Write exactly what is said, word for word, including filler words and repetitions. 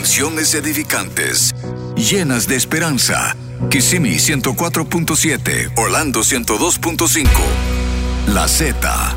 canciones edificantes, llenas de esperanza. Kissimmee ciento cuatro punto siete, Orlando ciento dos punto cinco. La Z